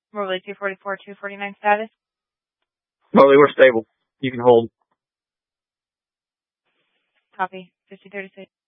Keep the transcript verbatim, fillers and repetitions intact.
Mobley two forty-four, two forty-nine status. Mobley, we're stable. You can hold. Copy. fifty thirty-six.